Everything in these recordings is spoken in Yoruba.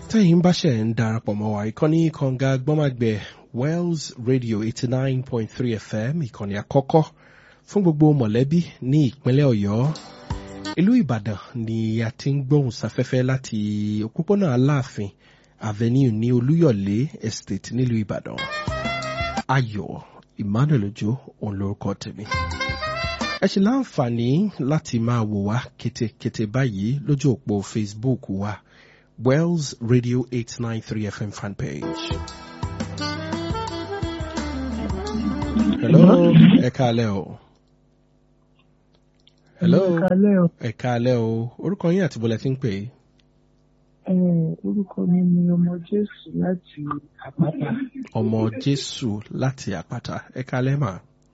tẹ́yìn bá ṣe ń darapọ̀ mọ́ wa ìkànnì kànga gbọ́màgbẹ̀ Wells Radio 89.3 FM ìkànnì àkọ́kọ́ fún gbogbo mọ̀lẹ́bí ní ìpínlẹ̀ Ọ̀yọ́. Ìlú Ìbàdàn ni a ti ń gbóhùn sáfẹ́fẹ́ láti òpópónà Aláàfin Avenue ní Olúyọ̀lé Estate nílùú Ìbàdàn. Ayọ̀ Emmanuel Ojo òun lórúkọ tèmi. Ẹ ṣe láǹfààní láti máa wò wá kétékété báyìí lójú òpó Facebook wa Wells Radio 893 FM fan page. Hello, ẹ káalẹ́ o. Hello, ẹ káalẹ́ o. Orúkọ yín àti bọ́lẹ̀ tí ń pè é. Orúkọ mi ni Ọmọ Jésù láti Àpáta. Ọmọ Jésù láti Àpáta. Ẹ káalẹ́ mà.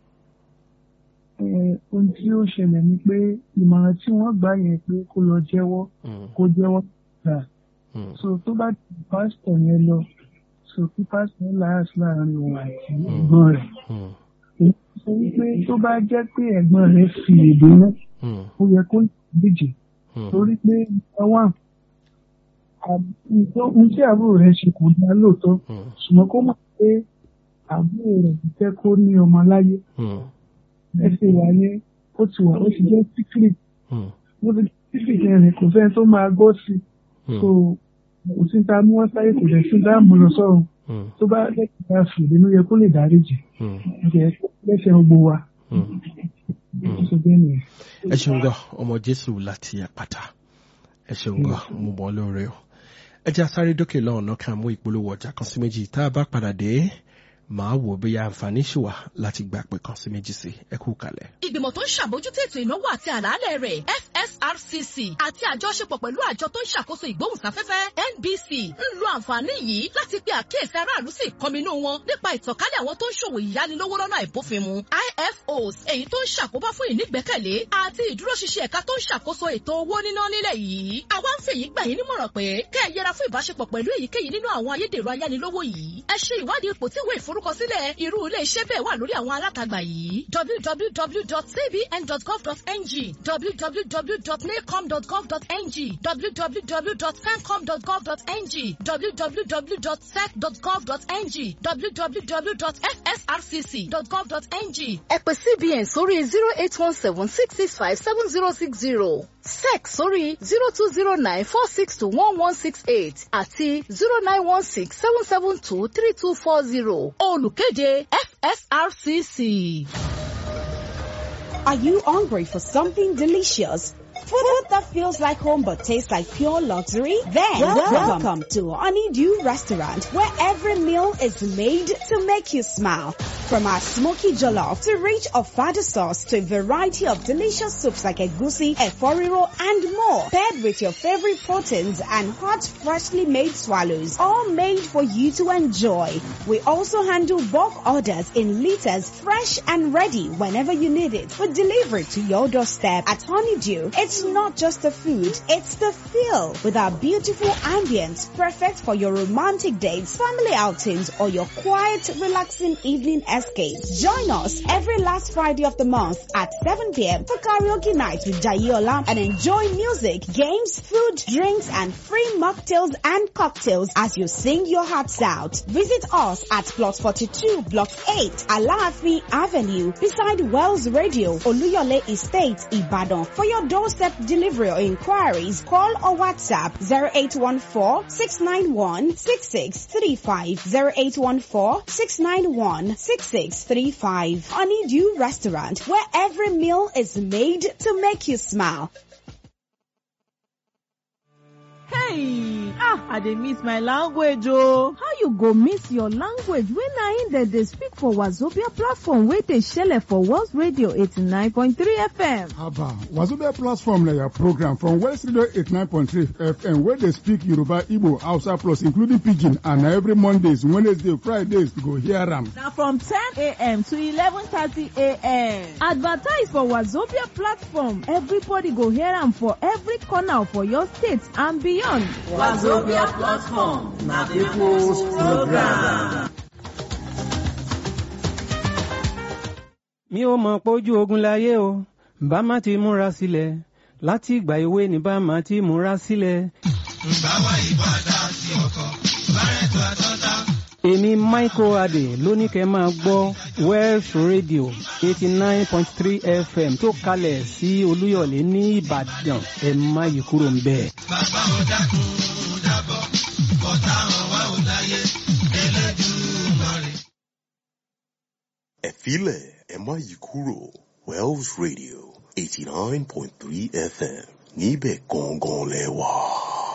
Ohun tí ó ṣẹlẹ̀ ni pé ìmọ̀ràn tí wọ́n gbà yẹn pé kó lọ jẹ́wọ́, kó jẹ́wọ́ gbà. So tó bá ti pásítọ̀ yẹn lọ, so kí pásítọ̀ yẹn láàárín òun àti ẹ̀gbọ́n rẹ̀. Èyí sọ wípé tó bá jẹ́ pé ẹ̀gbọ́n rẹ̀ fi èdè náà, ó yẹ kó díje. Torí pé ohun tí àbúrò rẹ̀ ṣe kò dá lóòótọ́, ṣùgbọ́n kó mọ̀ pé àbúrò rẹ̀ ti fẹ́ kó ní ọmọ láyé. Ẹsẹ̀ wà ní ó ti jẹ́ secret. Mo ti secret rẹ̀ kò fẹ́ tó máa gbọ́ sí. So kò sí ta mú wọn sáyé kò dẹ̀ sí dáàmú lọ sọ́run. Tó bá lẹ́kìí bá fi ìdínú yẹ kó lè dáríjì. Lẹ́sẹ̀ gbogbo wa. Ẹ ṣeun gan Ọmọ Jésù láti Àpáta. Ẹ ṣeun gan mo mọ̀ lóore o. Ẹ jẹ́ asáré dókè lọ́ọ̀nà kan mú ìpolówó ọjà kan sí méjì tá a bá padà dé. Màá wò bóyá àǹfààní ṣì wà láti gba pé kan sí méjì sí ẹ kú kalẹ̀. Ìgbìmọ̀ tó ń ṣàbójútó ètò ìnáwó àti àlàálẹ̀ rẹ̀ FSRCC àti àjọṣepọ̀ pẹ̀lú àjọ tó ń ṣàkóso ìgbóhùnsáfẹ́fẹ́ NBC ń lo àǹfààní yìí láti pe àkíyèsí aráàlú sí ìkọminú wọn nípa ìtànkálẹ̀ àwọn tó ń ṣòwò ìyánilówó lọ́nà àìbófinmu IFOs èyí tó ń ṣàkóbá fún ìnígbẹ́kẹ̀lé àti ìdúróṣinṣin ẹ̀ka tó ń ṣàkóso ètò owó níná nílẹ̀ yìí. Àwa ń fèyí gbà yín nímọ̀ràn pé kẹ́ ẹ yẹra fún ìbáṣepọ̀ pẹ̀lú èyíkéyìí nínú àwọn ayédèrú ayánilówó yìí. Ẹ ṣe ìwádìí ipò tí ìwé ìforúkọsílẹ̀ irú ilé iṣẹ́ bẹ́ẹ̀ wà lórí àwọn alátagbà yìí www.cbn.gov.ng www.nacom.gov.ng www.fencom.gov.ng www.sec.gov.ng www.fsrcc.gov.ng. Ẹ pè CBN sórí 08176657060 sec sórí 020946211168 àti 0916772340. Olùkéde FSRCC. Are you hungry for something delicious? Food that feels like home but tastes like pure luxury? Then welcome to Honeydew Restaurant, where every meal is made to make you smile. From our smoky jollof to rich ofada sauce to a variety of delicious soups like egusi, eforiro, and more, paired with your favorite proteins and hot, freshly made swallows, all made for you to enjoy. We also handle bulk orders in liters, fresh and ready whenever you need it. We deliver it to your doorstep. At Honeydew, it's not just the food, it's the feel. With our beautiful ambience, perfect for your romantic dates, family outings, or your quiet, relaxing evening escape. Join us every last Friday of the month at 7 p.m. for karaoke night with Jayola and enjoy music, games, food, drinks, and free mocktails and cocktails as you sing your hearts out. Visit us at Plot 42, Block 8, Alaafi Avenue, beside Wells Radio, Oluyole Estate, Ibadan. For your doorstep delivery or inquiries, call or WhatsApp 0814-691-6635, 0814-691-6635. Honeydew Restaurant, where every meal is made to make you smile. Hey, I dey miss my language oh. How you go miss your language when na in they speak for Wazobia platform wey dey shele for Wells Radio 89.3 FM. Haba, Wazobia platform na your program from Wells Radio 89.3 FM where they speak Yoruba, Igbo, Hausa plus including Pidgin, and every Mondays, Wednesdays, Fridays you go hear am. Na from 10 a.m. to 11:30 a.m. Advertise for Wazobia platform. Everybody go hear am for every corner for your state and beyond. Wazobia platform na people's program. Mi ò mọ̀ pójú ogun láyé o, bá má ti múra sílẹ̀, láti ìgbà èwe ni bá má ti múra sílẹ̀. èmi Michael Adé lóní kẹ́ máa gbọ́ Welsh Radio 89.3 FM tó kalẹ̀ sí Olúyọ̀lé ní Ìbàdàn ẹ má yí kúrò ń bẹ̀. bàbá ò dákun ò dábọ̀ bọ́tà ọ̀wá ò láyé Elédùmarè. ẹ filẹ̀ ẹ má yí kúrò Welsh Radio 89.3 FM níbẹ̀ gangan lẹ wà.